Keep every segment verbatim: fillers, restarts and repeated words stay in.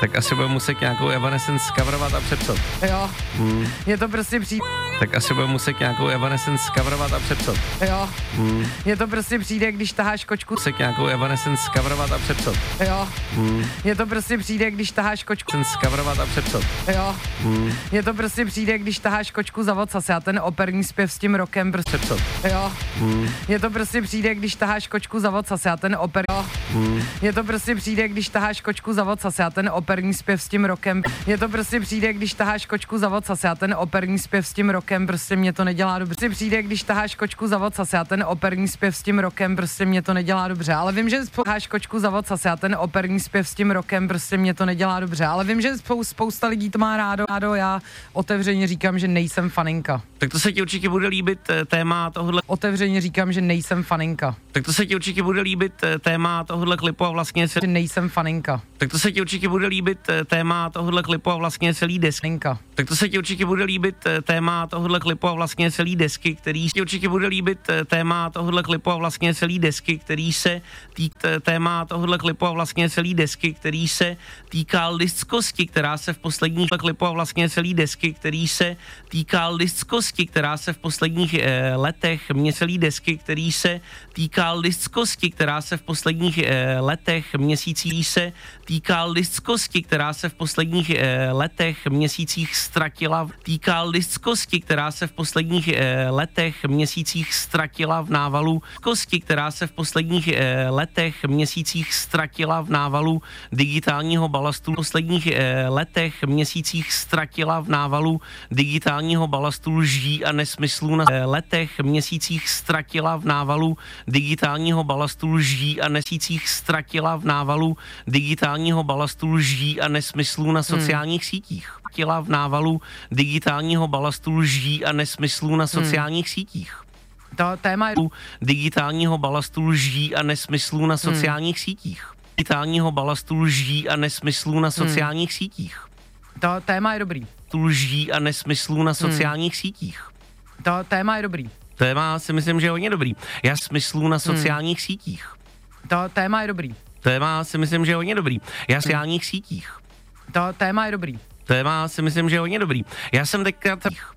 Tak asi budeme muset nějakou Evanescence coverovat a přepsat. Jo, Hmm. je to prostě přijde. Tak asi budeme muset nějakou Evanescence coverovat a přepsat. Jo, Hmm. je to prostě přijde, když taháš kočku. Muset nějakou Evanescence coverovat a přepsat. Jo, Hmm. je to prostě přijde, když taháš kočku. Evanescence coverovat a přepsat. Jo, Hmm. je to prostě přijde, když taháš kočku za vocas. Já ten operní zpěv s tím rokem prostě. Přepsat. Jo, Hmm. je to prostě přijde, když taháš kočku za vocas. Já ten oper. Jo, Hmm. je to prostě přijde, když taháš kočku za vocas. Já ten operní zpěv s tím rokem. Je to prostě přijde, když taháš kočku za vocas. Já ten operní zpěv s tím rokem. Prostě mě to nedělá dobře. Přijde, když taháš kočku za vocas. Já ten operní zpěv s tím rokem. Prostě mě to nedělá dobře. Ale vím, že taháš kočku za vocas. Já ten operní zpěv s tím rokem. Prostě mě to nedělá dobře. Ale vím, že spou- spousta lidí to má rádo. rádo. Já otevřeně říkám, že nejsem faninka. Tak to se ti určitě bude líbit eh, téma tohohle. Otevřeně říkám, že nejsem faninka. Tak to se ti určitě bude líbit eh, téma tohohle klipu a vlastně Že nejsem faninka. Tak to se ti určitě bude líbit eh, téma tohohle klipu a vlastně celý desky. Faninka. Tak to se ti určitě bude líbit eh, téma tohohle klipu a vlastně celý desky, který se ti určitě bude líbit eh, téma tohohle klipu a vlastně celý desky, který se týká téma tohohle klipu a vlastně celý desky, který se týká lidskosti, která se v posledních klipu a vlastně celý desky, který se týká lidskosti, která se v posledních eh, letech mě celý desky, který se týká lidskosti, která se v posledních eh, letech měsících se týká lidskosti, která se v posledních eh, letech měsících ztratila, týká lidskosti, která se v posledních eh, letech měsících ztratila v návalu kosti, která se v posledních eh, letech měsících ztratila v návalu digitálního balastu, v posledních eh, letech měsících ztratila v návalu digitálního balastu lží a nesmyslů na eh, letech měsících ztratila v návalu digitálního balastu lží a nesmyslích ztratila v návalu digitálního balastu lží a nesmyslů na sociálních sítích. Ztratila v návalu digitálního balastu lží a nesmyslů na sociálních sítích. To téma je... Digitálního balastu lží a nesmyslů na sociálních sítích. Digitálního balastu lží a nesmyslů na sociálních sítích. To téma je dobrý. Lží a nesmyslů na sociálních sítích. To téma je dobrý. Téma si myslím, že je hodně dobrý. Já smyslů na sociálních sítích. To téma je dobrý. Téma si myslím, že je hodně dobrý. Já sociálních sítích. To téma je dobrý. Téma si myslím, že je hodně dobrý. Já jsem teďka...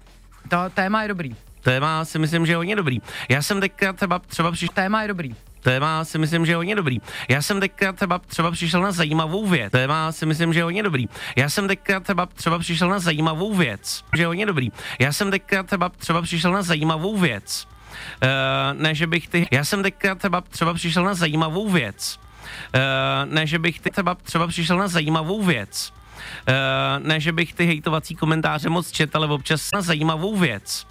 To téma je dobrý. Téma si myslím, že je hodně dobrý. Já jsem teďka třeba, třeba přišel... Téma je dobrý. Téma si myslím, že je hodně dobrý. Já jsem teďka třeba, třeba přišel na zajímavou věc. Téma si myslím, že je hodně dobrý. Já jsem teďka třeba, třeba přišel na zajímavou věc. Že je hodně dobrý. Já jsem teďka třeba, třeba přišel na zajímavou věc. Uh, ne, že bych ty... Já jsem teďka třeba, třeba přišel na zajímavou věc. Uh, ne, že bych ty... Třeba, třeba přišel na zajímavou věc. Uh, ne, že bych ty hejtovací komentáře moc četl, ale občas na zajímavou věc.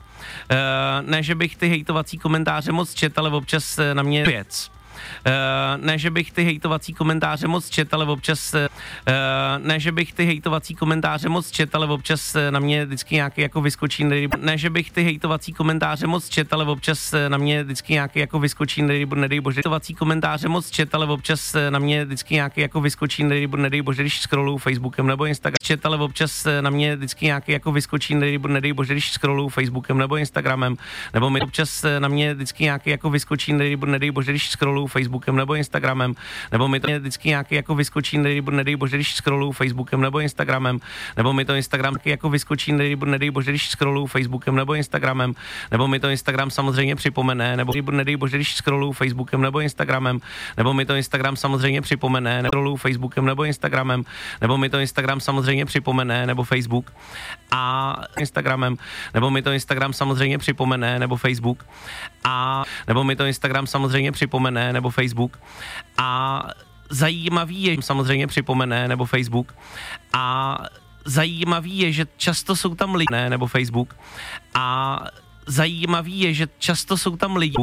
Uh, ne, že bych ty hejtovací komentáře moc četl, ale občas na mě věc. Uh, ne, že bych ty hejtovací komentáře moc četl, ale občas uh, ne, že bych ty hejtovací komentáře moc četl, ale občas na mě vždycky nějaký jako vyskočí, ne, že bych ty hejtovací komentáře moc četl, ale občas na mě vždycky nějaký jako vyskočí, nedej bože, hejtovací komentáře moc četl, ale občas na mě vždycky nějaký jako vyskočí, nedej bože, když scrolluju Facebookem nebo Instagram, četl, ale občas na mě vždycky nějaký jako vyskočí, nedej bože, když scrolluju Facebookem nebo Instagramem, nebo mi občas na mě vždycky nějaký jako vyskočí, nedej bože, když scrolluju Facebookem nebo Instagramem, nebo mi to vždycky nějaký jako vyskočí, nedej bože, když scrolluju Facebookem nebo Instagramem, nebo mi to Instagram jako vyskočí, nedej bože, když scrolluju Facebookem nebo Instagramem, nebo mi to Instagram samozřejmě připomene, nebo nedej bože, když scrolluju Facebookem nebo Instagramem, nebo mi to Instagram samozřejmě připomene, nebo scrolluju Facebookem nebo Instagramem, nebo mi to Instagram samozřejmě připomene, nebo Facebook a Instagramem, nebo mi to Instagram samozřejmě připomene, nebo Facebook a nebo mi to Instagram samozřejmě připomene, nebo Facebook a zajímavý je, samozřejmě připomene, nebo Facebook a zajímavý je, že často jsou tam lidi, ne, nebo Facebook a zajímavý je, že často jsou tam lidi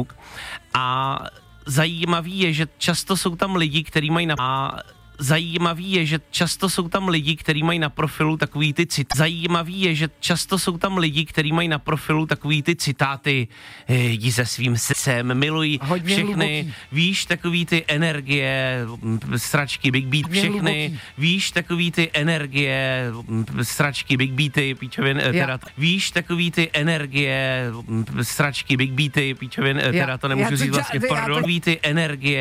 a zajímavý je, že často jsou tam lidi, kteří mají na a zajímavý je, že často jsou tam lidi, kteří mají na profilu takový ty cit. Zajímavý je, že často jsou tam lidi, kteří mají na profilu takový ty citáty, jdi se svým srdcem, milují Hodně všechny, hluboký. víš, takový ty energie, sračky, big beat, Hodně všechny, hluboký. víš, takový ty energie, sračky, big beaty, píčovin, teda, víš, takový ty energie, sračky, big beaty, píčovin, teda, to nemůžu já to říct ča- vlastně, já to- pardon, ví ty energie,